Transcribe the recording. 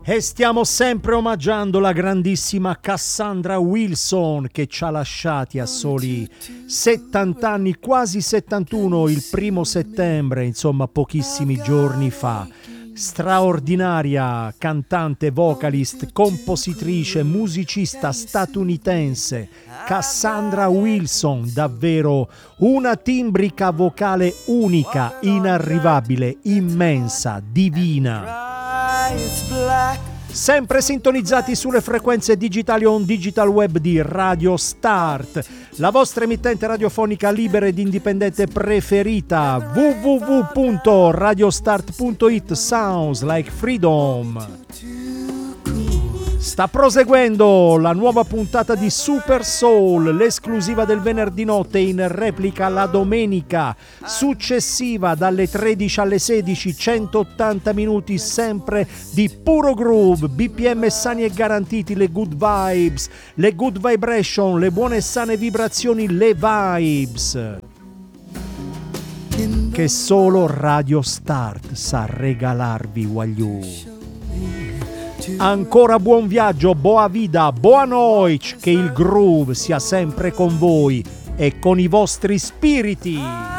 E stiamo sempre omaggiando la grandissima Cassandra Wilson, che ci ha lasciati a soli 70 anni, quasi 71, il 1° settembre, insomma pochissimi giorni fa. Straordinaria cantante, vocalist, compositrice, musicista statunitense, Cassandra Wilson, davvero una timbrica vocale unica, inarrivabile, immensa, divina. Sempre sintonizzati sulle frequenze digitali on digital web di Radio Start, la vostra emittente radiofonica libera ed indipendente preferita, www.radiostart.it. Sounds like freedom. Sta proseguendo la nuova puntata di Super Soul, l'esclusiva del venerdì notte, in replica la domenica successiva dalle 13 alle 16, 180 minuti sempre di puro groove, BPM sani e garantiti, le good vibes, le good vibration, le buone e sane vibrazioni, le vibes che solo Radio Start sa regalarvi, wagliù. Ancora buon viaggio, boa vida, boa noite, che il groove sia sempre con voi e con i vostri spiriti.